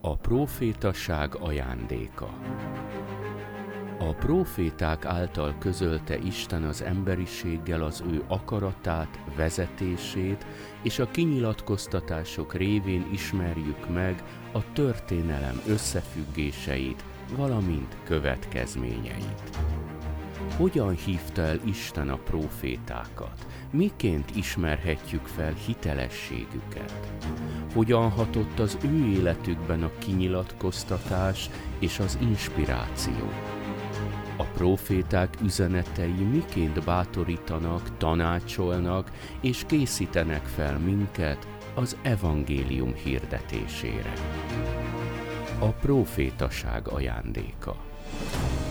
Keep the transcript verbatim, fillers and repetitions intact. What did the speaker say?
A prófétaság ajándéka. A próféták által közölte Isten az emberiséggel az ő akaratát, vezetését, és a kinyilatkoztatások révén ismerjük meg a történelem összefüggéseit, valamint következményeit. Hogyan hívta el Isten a prófétákat? Miként ismerhetjük fel hitelességüket? Hogyan hatott az ő életükben a kinyilatkoztatás és az inspiráció? A próféták üzenetei miként bátorítanak, tanácsolnak és készítenek fel minket az evangélium hirdetésére? A prófétaság ajándéka.